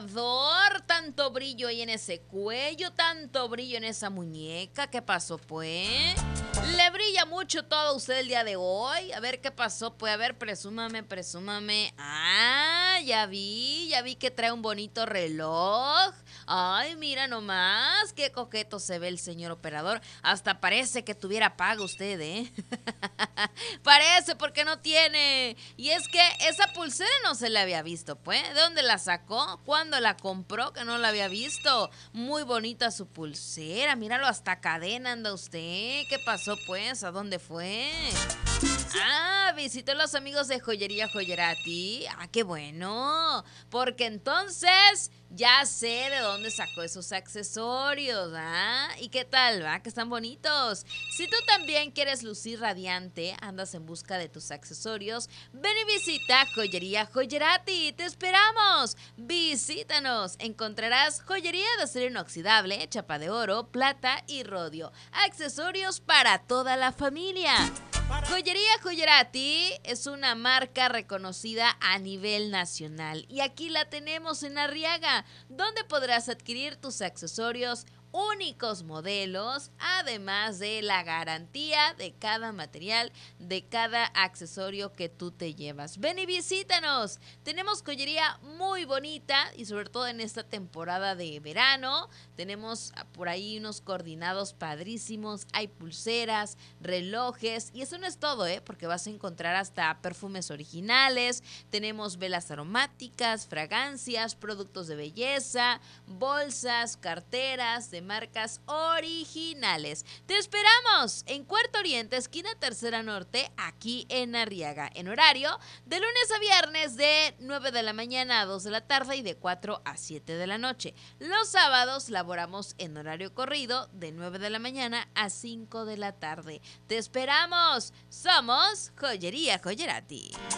operador, tanto brillo ahí en ese cuello, tanto brillo en esa muñeca. ¿Qué pasó, pues? ¿Le brilla mucho todo a usted el día de hoy? A ver, ¿qué pasó? Pues, a ver, presúmame. Ah, ya vi que trae un bonito reloj. Ay, mira nomás, qué coqueto se ve el señor operador. Hasta parece que tuviera paga usted, ¿eh? Parece porque no tiene. Y es que esa pulsera no se la había visto, pues. ¿De dónde la sacó? ¿Cuándo la compró? Que no la había visto. Muy bonita su pulsera. Míralo, hasta cadena anda usted. ¿Qué pasó, pues? ¿A dónde fue? Ah, visitó a los amigos de Joyería Joyerati. Ah, qué bueno. Porque entonces ya sé de dónde sacó esos accesorios. ¿Ah? ¿Y qué tal, va? Que están bonitos. Si tú también quieres lucir radiante, andas en busca de tus accesorios, ven y visita Joyería Joyerati. ¡Te esperamos! Visítanos. Encontrarás joyería de acero inoxidable, chapa de oro, plata y rodio. Accesorios para toda la familia. Joyería Joyerati es una marca reconocida a nivel nacional y aquí la tenemos en Arriaga, donde podrás adquirir tus accesorios únicos modelos, además de la garantía de cada material, de cada accesorio que tú te llevas. Ven y visítanos. Tenemos joyería muy bonita y sobre todo en esta temporada de verano. Tenemos por ahí unos coordinados padrísimos, hay pulseras, relojes y eso no es todo, porque vas a encontrar hasta perfumes originales, tenemos velas aromáticas, fragancias, productos de belleza, bolsas, carteras de marcas originales. Te esperamos en Cuarto Oriente, esquina Tercera Norte, aquí en Arriaga, en horario de lunes a viernes de 9 de la mañana a 2 de la tarde y de 4 a 7 de la noche. Los sábados laboramos en horario corrido de 9 de la mañana a 5 de la tarde. Te esperamos. Somos Joyería Joyerati.